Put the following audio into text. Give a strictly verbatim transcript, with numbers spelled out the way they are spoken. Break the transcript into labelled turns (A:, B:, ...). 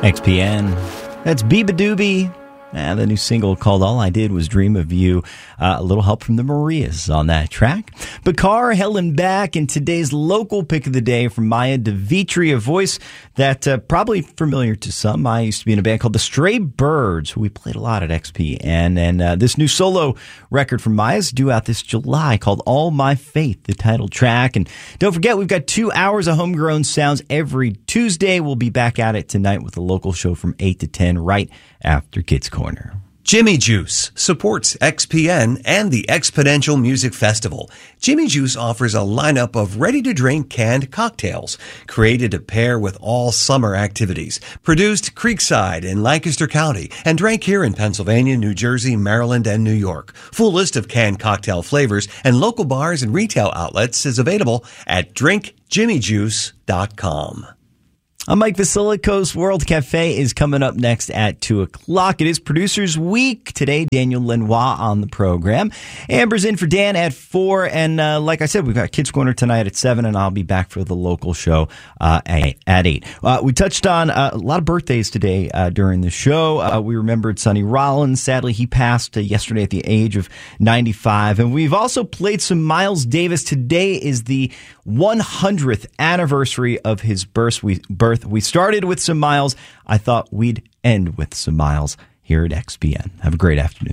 A: X P N. That's Biba Doobie. And the new single called All I Did Was Dream of You. Uh, a little help from the Marias on that track. Bakar, Helen back, and today's local pick of the day from Maya DeVitri, a voice that uh, probably familiar to some. I used to be in a band called the Stray Birds, who we played a lot at X P N. And uh, this new solo record from Maya is due out this July called All My Faith, the title track. And don't forget, we've got two hours of homegrown sounds every Tuesday. We'll be back at it tonight with a local show from eight to ten right after Kids Corner.
B: Jimmy Juice supports X P N and the Exponential Music Festival. Jimmy Juice offers a lineup of ready-to-drink canned cocktails created to pair with all summer activities. Produced Creekside in Lancaster County and drank here in Pennsylvania, New Jersey, Maryland, and New York. Full list of canned cocktail flavors and local bars and retail outlets is available at drink jimmy juice dot com.
A: I'm Mike Vasilico's World Cafe is coming up next at two o'clock. It is Producers Week. Today, Daniel Lenoir on the program. Amber's in for Dan at four. And uh, like I said, we've got Kids Corner tonight at seven, and I'll be back for the local show uh, at eight. Uh, we touched on uh, a lot of birthdays today uh, during the show. Uh, we remembered Sonny Rollins. Sadly, he passed uh, yesterday at the age of ninety-five. And we've also played some Miles Davis. Today is the one hundredth anniversary of his birth. We, birth. We started with some Miles. I thought we'd end with some Miles here at X P N. Have a great afternoon.